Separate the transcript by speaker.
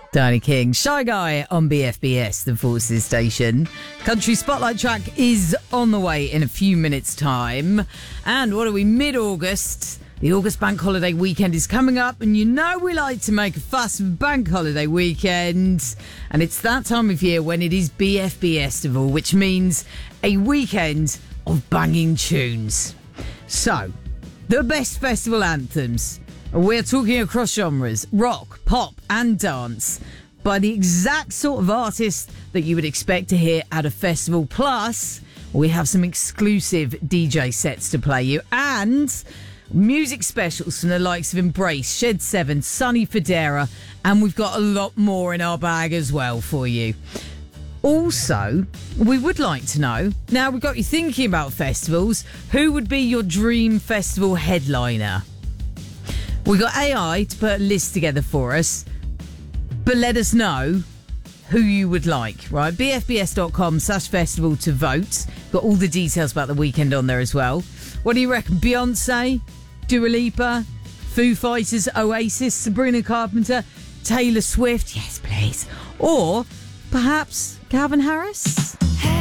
Speaker 1: Danny King, Shy Guy on BFBS, the Forces station. Country Spotlight track is on the way in a few minutes' time. And what are we, mid-August? The August bank holiday weekend is coming up, and you know we like to make a fuss of bank holiday weekend. And it's that time of year when it is BFBestival, which means a weekend of banging tunes. So, the best festival anthems. We're talking across genres, rock, pop and dance, by the exact sort of artist that you would expect to hear at a festival. Plus, we have some exclusive DJ sets to play you and music specials from the likes of Embrace, Shed 7, Sonny Fodera, and we've got a lot more in our bag as well for you. Also, we would like to know, now we've got you thinking about festivals, who would be your dream festival headliner? We got AI to put a list together for us, but let us know who you would like, right? bfbs.com/festival to vote. Got all the details about the weekend on there as well. What do you reckon? Beyonce, Dua Lipa, Foo Fighters, Oasis, Sabrina Carpenter, Taylor Swift, yes please, or perhaps Calvin Harris?